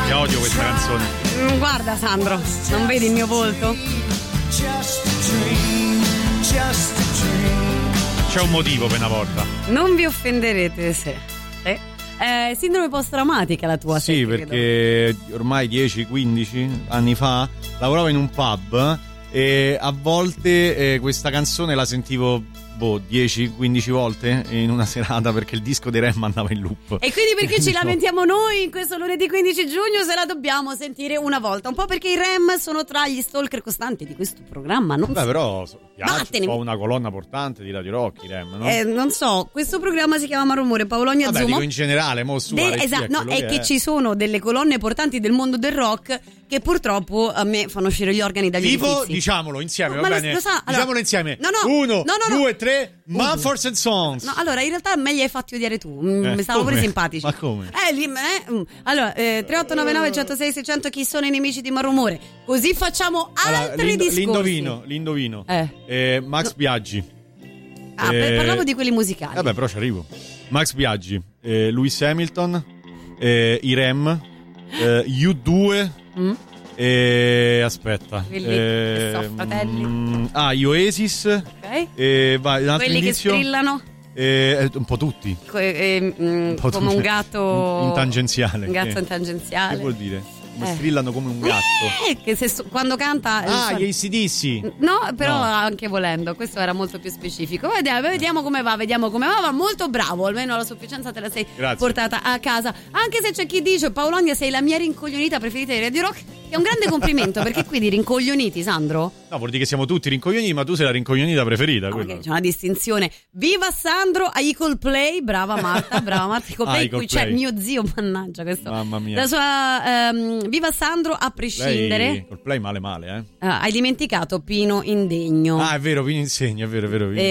che odio questa canzone. Guarda Sandro, non vedi il mio volto? C'è un motivo per una volta. Non vi offenderete se... sindrome post-traumatica la tua. Sì, perché ormai 10-15 anni fa lavoravo in un pub e a volte questa canzone la sentivo 10-15 volte in una serata, perché il disco dei Rem andava in loop. E quindi perché ci lamentiamo noi in questo lunedì 15 giugno se la dobbiamo sentire una volta? Un po' perché i Rem sono tra gli stalker costanti di questo programma, non Beh, però piace, un po' una colonna portante di Radio Rock, i Rem, no? Non so, questo programma si chiama Marumore, Paoloni Azzumo. Dico in generale, mo su esatto, no, è che ci sono delle colonne portanti del mondo del rock che purtroppo a me fanno uscire gli organi dagli orifizi. Diciamolo insieme, no, va bene? Diciamolo insieme. No. 1, 2, 3. Mumford & Sons. No, allora in realtà me li hai fatti odiare tu. Mi stavano pure simpatici. Ma come? Allora 3899 106 600, chi sono i nemici di Marumore? Così facciamo altri discorsi. L'indovino. Max Biaggi. Parlavo di quelli musicali. Vabbè, però ci arrivo. Max Biaggi, Lewis Hamilton, i Rem, U2. Aspetta, quelli che sono fratelli. Gli Oasis. Ok. Vai, un altro quelli indizio. che strillano. Un po' tutti. Come un gatto in tangenziale. Un gatto in tangenziale. Che vuol dire? Come strillano come un gatto. Che quando canta. Gli AC/DC. No, però anche volendo. Questo era molto più specifico. Vediamo come va. Va molto bravo. Almeno la sufficienza te la sei portata a casa. Anche se c'è chi dice: Paolonia, sei la mia rincoglionita preferita di Radio Rock. È un grande complimento, perché qui di rincoglioniti, Sandro? No, vuol dire che siamo tutti rincoglioniti, ma tu sei la rincoglionita preferita. Okay, c'è una distinzione. Viva Sandro, ai Coldplay, brava Marta, Coldplay, qui c'è mio zio, mannaggia questo. Mamma mia. La sua viva Sandro, a prescindere. Coldplay male, hai dimenticato Pino Indegno. È vero, Pino Insegno, è vero.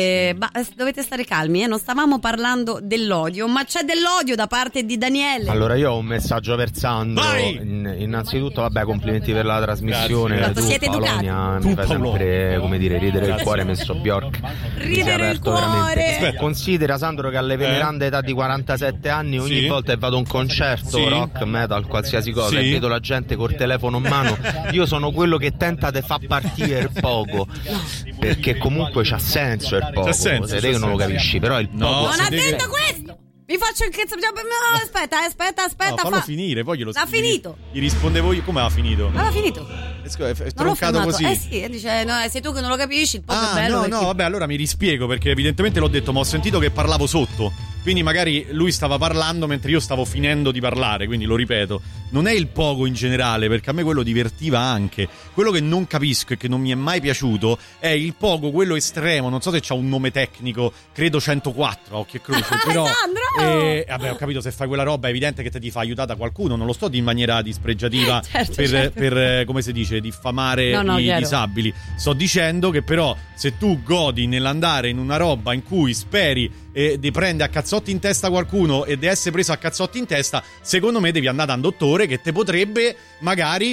Dovete stare calmi, non stavamo parlando dell'odio, ma c'è dell'odio da parte di Daniele. Allora io ho un messaggio per Sandro. Innanzitutto, complimenti per la trasmissione. Tu, siete Paolonia, mi fa sempre, come dire, ridere il cuore, messo Bjork. Ridere il cuore. Considera, Sandro, che alle venerande età di 47 anni ogni volta che vado a un concerto, rock, metal, qualsiasi cosa, e vedo la gente col telefono in mano, io sono quello che tenta di far partire il poco, perché comunque c'ha senso il poco. Se te che non lo capisci, però il poco. Non ha detto questo. Mi faccio il cazzo. No, aspetta. No, fallo finire, poi glielo l'ha finito. Gli rispondevo io. Come ha finito? Ma l'ha finito. È troncato così. Sì, dice, no, sei tu che non lo capisci. Il poco è bello. No, vabbè, allora mi rispiego, perché evidentemente l'ho detto, ma ho sentito che parlavo sotto. Quindi magari lui stava parlando mentre io stavo finendo di parlare, quindi lo ripeto. Non è il poco in generale, perché a me quello divertiva anche. Quello che non capisco e che non mi è mai piaciuto è il poco, quello estremo. Non so se c'ha un nome tecnico, credo 104 a occhio e croce, però vabbè, ho capito, se fai quella roba è evidente che ti fa aiutare da qualcuno. Non lo sto in maniera dispregiativa per come si dice, diffamare i disabili. Sto dicendo che però se tu godi nell'andare in una roba in cui speri di prendere a cazzotti in testa qualcuno e di essere preso a cazzotti in testa, secondo me devi andare da un dottore che te potrebbe magari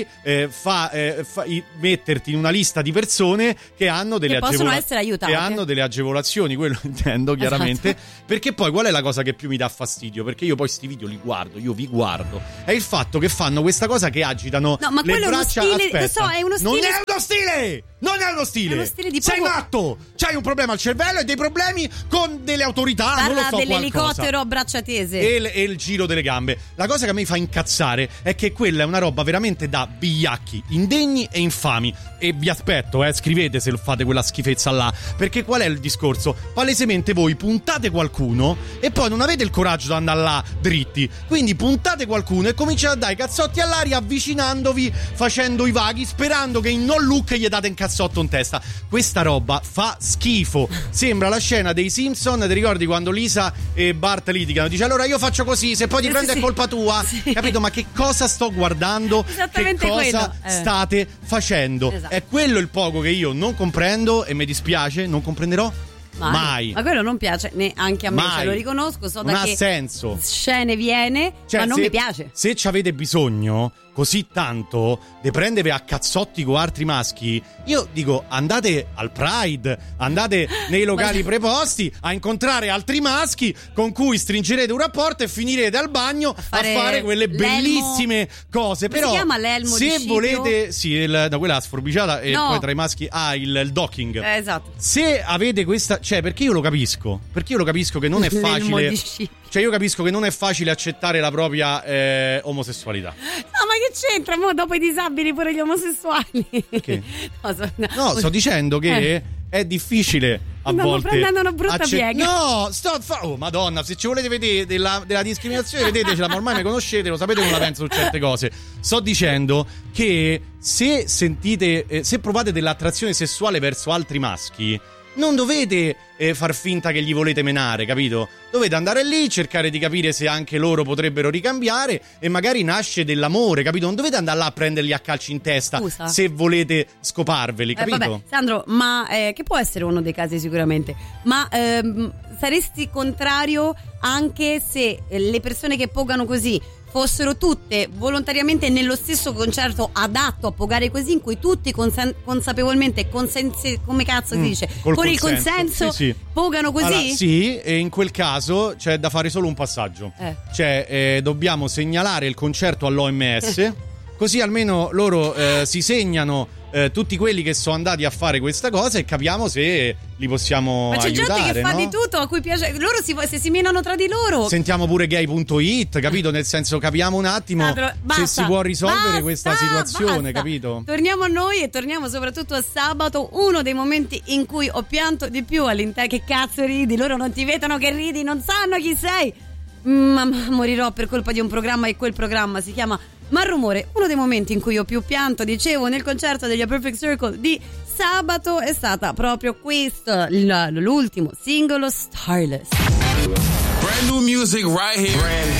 metterti in una lista di persone che hanno delle possono essere aiutate, che hanno delle agevolazioni, quello intendo chiaramente. Esatto. Perché poi qual è la cosa che più mi dà fastidio? Perché io poi sti video li guardo, io vi guardo, è il fatto che fanno questa cosa che agitano ma le braccia. È uno stile, lo so, è uno stile. Non è uno stile. È uno stile di sei matto, c'hai un problema al cervello e dei problemi con delle autorità. Parla non lo so, dell'elicottero a braccia tese e il giro delle gambe. La cosa che a me fa incazzare è che quella è una roba veramente da vigliacchi, indegni e infami. E vi aspetto, scrivete se fate quella schifezza là, perché qual è il discorso? Palesemente voi puntate qualcuno e poi non avete il coraggio di andare là dritti, quindi puntate qualcuno e cominciate a dare i cazzotti all'aria avvicinandovi, facendo i vaghi, sperando che in no look gli date un cazzotto in testa. Questa roba fa schifo, sembra la scena dei Simpson. Ti ricordi quando Lisa e Bart litigano? Dice: allora io faccio così, se poi ti prendo è colpa tua. Capito? Ma che cosa sto guardando? Esattamente, che cosa state facendo? Esatto. È quello il poco che io non comprendo e mi dispiace, non comprenderò Mai. Ma quello non piace neanche a me, cioè, lo riconosco, so non da ha che senso. Scene viene, cioè, ma non mi piace. Se ci avete bisogno così tanto di prendervi a cazzotti con altri maschi, io dico andate al Pride, andate nei locali preposti a incontrare altri maschi con cui stringerete un rapporto e finirete al bagno a fare quelle bellissime cose. Però si chiama l'elmo se di volete, da quella sforbiciata e poi tra i maschi il docking. Esatto. Se avete questa, cioè, perché io lo capisco che non è facile. Cioè, io capisco che non è facile accettare la propria omosessualità. No, ma che c'entra? Mo dopo i disabili pure gli omosessuali. Perché? Sto dicendo che è difficile a volte. Prendendo una brutta piega. No, oh madonna, se ci volete vedere della discriminazione, vedetecela, ma ormai mi conoscete, lo sapete come la penso su certe cose. Sto dicendo che se provate dell'attrazione sessuale verso altri maschi, non dovete far finta che gli volete menare, capito? Dovete andare lì, cercare di capire se anche loro potrebbero ricambiare e magari nasce dell'amore, capito? Non dovete andare là a prenderli a calci in testa. Scusa. Se volete scoparveli, capito? Vabbè, Sandro, ma che può essere uno dei casi sicuramente, ma saresti contrario anche se le persone che pogano così fossero tutte volontariamente nello stesso concerto adatto a pogare così, in cui tutti consapevolmente come cazzo si dice, con il consenso sì. pogano così? Allora, sì, e in quel caso c'è da fare solo un passaggio. Cioè dobbiamo segnalare il concerto all'OMS così almeno loro si segnano tutti quelli che sono andati a fare questa cosa e capiamo se li possiamo aiutare. Ma c'è gente che fa di tutto, a cui piace. Loro se si menano tra di loro. Sentiamo pure gay.it, capito? Nel senso, capiamo un attimo se si può risolvere questa situazione, capito? Torniamo a noi e torniamo soprattutto a sabato, uno dei momenti in cui ho pianto di più all'interno. Che cazzo ridi? Loro non ti vedono che ridi, non sanno chi sei. Ma morirò per colpa di un programma, e quel programma si chiama Malrumore. Uno dei momenti in cui ho più pianto, dicevo, nel concerto degli A Perfect Circle di sabato è stata proprio questo, l'ultimo singolo, Starless. Brand new music right here.